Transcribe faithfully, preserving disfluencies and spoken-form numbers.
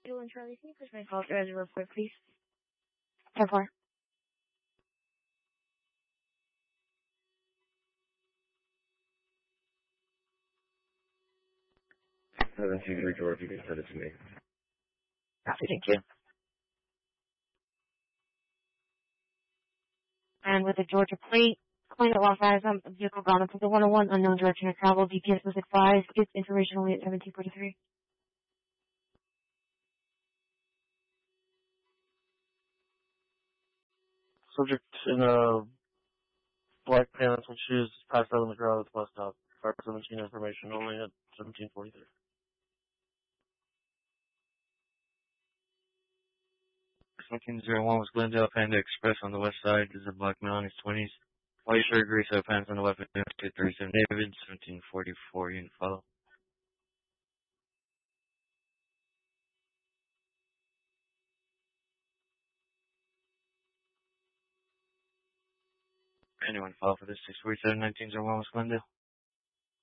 Kilo and Charlie, can you push my call driver real quick, please? ten four. seven two three, George, you can send it to me. Copy, thank you. And with the Georgia plate, claim that lost item, vehicle gone up to the one oh one, unknown direction of travel, G P S was advised, it's information only at seventeen forty-three. Subject in a black pants and shoes passed out on the ground at the bus stop. Fire seventeen information only at seventeen forty-three. seventeen oh one was Glendale Panda Express on the west side. This is a black male in his twenties. White shirt, gray sweatpants on the weapon. two thirty-seven David, seventeen forty-four, unit follow. Anyone follow for this? six forty-seven, nineteen oh one was Glendale.